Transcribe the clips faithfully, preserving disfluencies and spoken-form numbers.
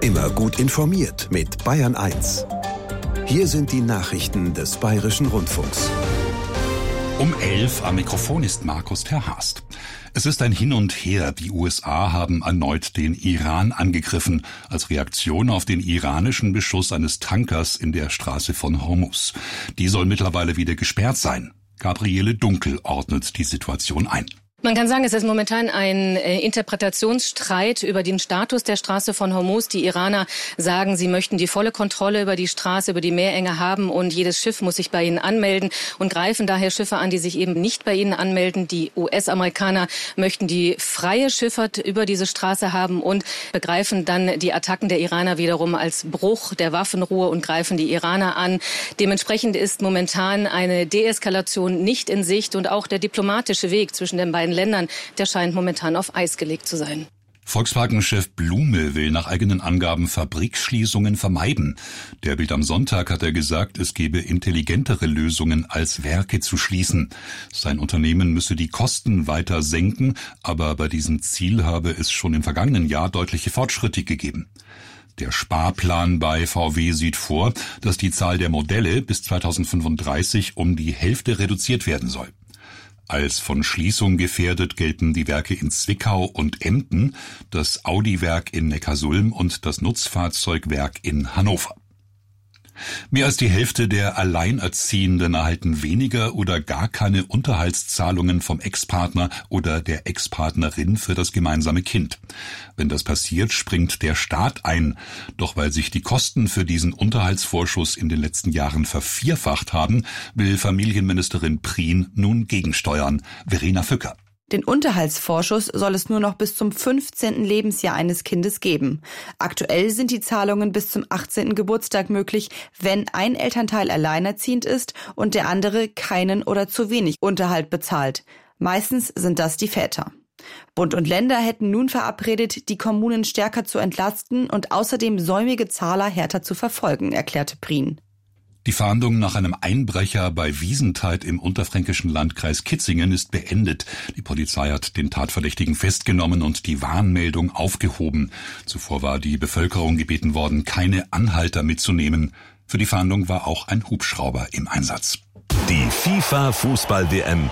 Immer gut informiert mit Bayern eins. Hier sind die Nachrichten des Bayerischen Rundfunks. Um elf am Mikrofon ist Markus Terhast. Es ist ein Hin und Her. Die U S A haben erneut den Iran angegriffen, als Reaktion auf den iranischen Beschuss eines Tankers in der Straße von Hormuz. Die soll mittlerweile wieder gesperrt sein. Gabriele Dunkel ordnet die Situation ein. Man kann sagen, es ist momentan ein äh, Interpretationsstreit über den Status der Straße von Hormuz. Die Iraner sagen, sie möchten die volle Kontrolle über die Straße, über die Meerenge haben und jedes Schiff muss sich bei ihnen anmelden und greifen daher Schiffe an, die sich eben nicht bei ihnen anmelden. Die U S-Amerikaner möchten die freie Schifffahrt über diese Straße haben und begreifen dann die Attacken der Iraner wiederum als Bruch der Waffenruhe und greifen die Iraner an. Dementsprechend ist momentan eine Deeskalation nicht in Sicht und auch der diplomatische Weg zwischen den beiden Ländern, der scheint momentan auf Eis gelegt zu sein. Volkswagen-Chef Blume will nach eigenen Angaben Fabrikschließungen vermeiden. Der Bild am Sonntag hat er gesagt, es gebe intelligentere Lösungen als Werke zu schließen. Sein Unternehmen müsse die Kosten weiter senken, aber bei diesem Ziel habe es schon im vergangenen Jahr deutliche Fortschritte gegeben. Der Sparplan bei V W sieht vor, dass die Zahl der Modelle bis zweitausendfünfunddreißig um die Hälfte reduziert werden soll. Als von Schließung gefährdet gelten die Werke in Zwickau und Emden, das Audi-Werk in Neckarsulm und das Nutzfahrzeugwerk in Hannover. Mehr als die Hälfte der Alleinerziehenden erhalten weniger oder gar keine Unterhaltszahlungen vom Ex-Partner oder der Ex-Partnerin für das gemeinsame Kind. Wenn das passiert, springt der Staat ein. Doch weil sich die Kosten für diesen Unterhaltsvorschuss in den letzten Jahren vervierfacht haben, will Familienministerin Prien nun gegensteuern. Verena Fücker. Den Unterhaltsvorschuss soll es nur noch bis zum fünfzehnten Lebensjahr eines Kindes geben. Aktuell sind die Zahlungen bis zum achtzehnten Geburtstag möglich, wenn ein Elternteil alleinerziehend ist und der andere keinen oder zu wenig Unterhalt bezahlt. Meistens sind das die Väter. Bund und Länder hätten nun verabredet, die Kommunen stärker zu entlasten und außerdem säumige Zahler härter zu verfolgen, erklärte Prien. Die Fahndung nach einem Einbrecher bei Wiesentheit im unterfränkischen Landkreis Kitzingen ist beendet. Die Polizei hat den Tatverdächtigen festgenommen und die Warnmeldung aufgehoben. Zuvor war die Bevölkerung gebeten worden, keine Anhalter mitzunehmen. Für die Fahndung war auch ein Hubschrauber im Einsatz. Die FIFA-Fußball-W M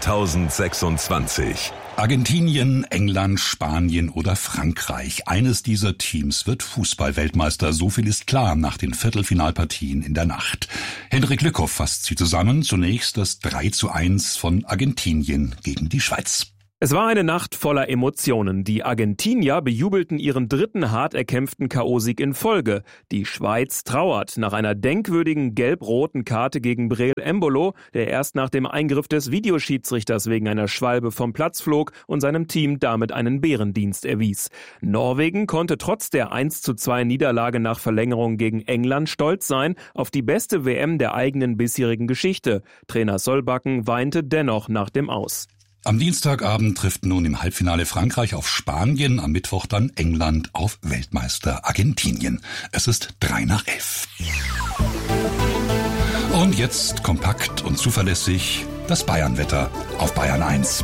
zweitausendsechsundzwanzig. Argentinien, England, Spanien oder Frankreich. Eines dieser Teams wird Fußball-Weltmeister. So viel ist klar nach den Viertelfinalpartien in der Nacht. Henrik Lückhoff fasst sie zusammen. Zunächst das drei zu eins von Argentinien gegen die Schweiz. Es war eine Nacht voller Emotionen. Die Argentinier bejubelten ihren dritten hart erkämpften K O-Sieg in Folge. Die Schweiz trauert nach einer denkwürdigen gelb-roten Karte gegen Breel Embolo, der erst nach dem Eingriff des Videoschiedsrichters wegen einer Schwalbe vom Platz flog und seinem Team damit einen Bärendienst erwies. Norwegen konnte trotz der eins zu zwei Niederlage nach Verlängerung gegen England stolz sein auf die beste W M der eigenen bisherigen Geschichte. Trainer Solbakken weinte dennoch nach dem Aus. Am Dienstagabend trifft nun im Halbfinale Frankreich auf Spanien, am Mittwoch dann England auf Weltmeister Argentinien. Es ist drei nach elf. Und jetzt kompakt und zuverlässig das Bayernwetter auf Bayern eins.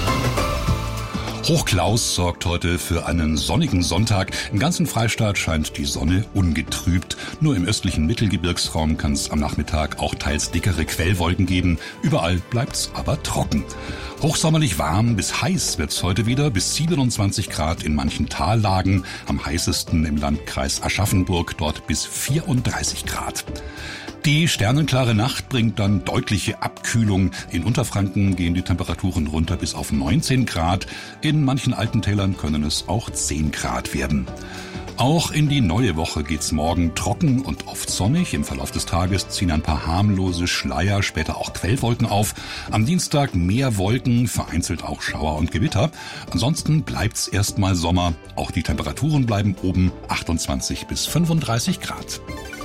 Hochklaus sorgt heute für einen sonnigen Sonntag. Im ganzen Freistaat scheint die Sonne ungetrübt. Nur im östlichen Mittelgebirgsraum kann es am Nachmittag auch teils dickere Quellwolken geben. Überall bleibt's aber trocken. Hochsommerlich warm bis heiß wird's heute wieder, bis siebenundzwanzig Grad in manchen Tallagen. Am heißesten im Landkreis Aschaffenburg, dort bis vierunddreißig Grad. Die sternenklare Nacht bringt dann deutliche Abkühlung. In Unterfranken gehen die Temperaturen runter bis auf neunzehn Grad. In manchen Altentälern können es auch zehn Grad werden. Auch in die neue Woche geht's morgen trocken und oft sonnig. Im Verlauf des Tages ziehen ein paar harmlose Schleier, später auch Quellwolken auf. Am Dienstag mehr Wolken, vereinzelt auch Schauer und Gewitter. Ansonsten bleibt's erstmal Sommer. Auch die Temperaturen bleiben oben, achtundzwanzig bis fünfunddreißig Grad.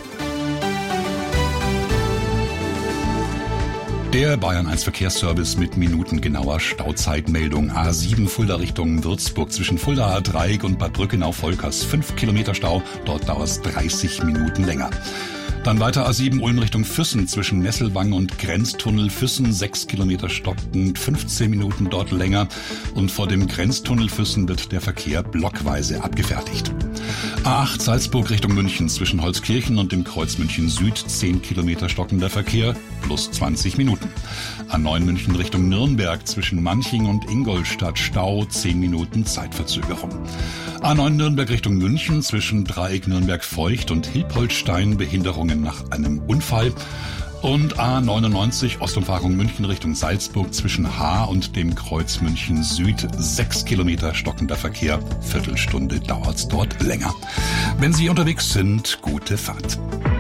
Der Bayern eins Verkehrsservice mit minutengenauer Stauzeitmeldung. A sieben Fulda Richtung Würzburg zwischen Fuldaer Dreieck und Bad Brückenau-Volkers. fünf Kilometer Stau, dort dauert es dreißig Minuten länger. Dann weiter A sieben Ulm Richtung Füssen zwischen Nesselwang und Grenztunnel Füssen, sechs Kilometer stockend, fünfzehn Minuten dort länger. Und vor dem Grenztunnel Füssen wird der Verkehr blockweise abgefertigt. A acht Salzburg Richtung München zwischen Holzkirchen und dem Kreuz München Süd zehn Kilometer stockender Verkehr plus zwanzig Minuten. A neun München Richtung Nürnberg zwischen Manching und Ingolstadt Stau zehn Minuten Zeitverzögerung. A neun Nürnberg Richtung München zwischen Dreieck Nürnberg-Feucht und Hilpoltstein Behinderungen nach einem Unfall. Und A neunundneunzig Ostumfahrung München Richtung Salzburg zwischen Haar und dem Kreuz München Süd sechs Kilometer stockender Verkehr. Viertelstunde dauert's dort länger. Wenn Sie unterwegs sind, gute Fahrt.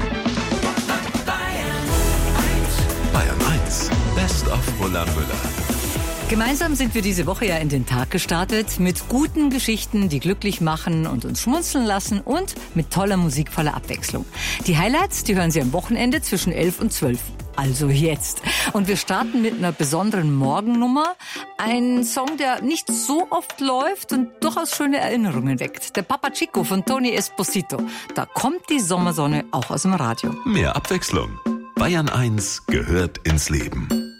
Bayern eins, Best of Roland Müller. Gemeinsam sind wir diese Woche ja in den Tag gestartet mit guten Geschichten, die glücklich machen und uns schmunzeln lassen und mit toller Musik voller Abwechslung. Die Highlights, die hören Sie am Wochenende zwischen elf und zwölf. Also jetzt. Und wir starten mit einer besonderen Morgennummer. Ein Song, der nicht so oft läuft und durchaus schöne Erinnerungen weckt. Der Papa Chico von Tony Esposito. Da kommt die Sommersonne auch aus dem Radio. Mehr Abwechslung. Bayern eins gehört ins Leben.